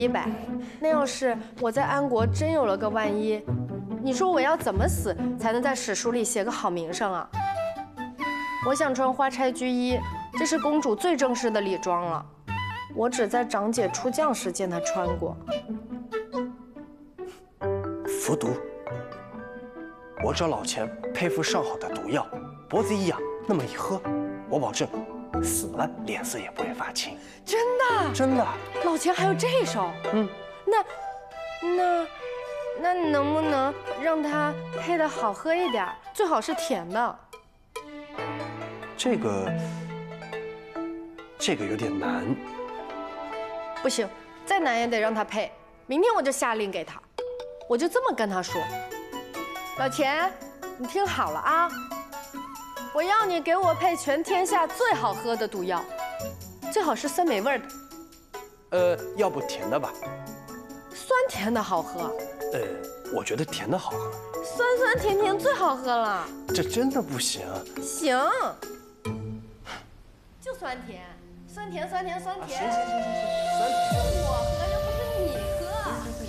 100，那要是我在安国真有了个万一，你说我要怎么死才能在史书里写个好名声啊？我想穿花钗居衣，这是公主最正式的礼装了。我只在长姐出将时见她穿过。 服毒，我找老钱配副上好的毒药，脖子一痒，那么一喝，我保证，死了脸色也不会发青。 真的？ 真的。 老钱还有这一手？那你能不能让它配的好喝一点，最好是甜的？ 这个有点难。 不行，再难也得让他配。明天我就下令给他，我就这么跟他说：老钱，你听好了啊，我要你给我配全天下最好喝的毒药，最好是酸梅味的。 要不甜的吧？ 酸甜的好喝。 我觉得甜的好喝。 酸酸甜甜最好喝了。 这真的不行。 行，就酸甜，酸甜酸甜酸甜。 行，酸甜。 我喝又不是你喝。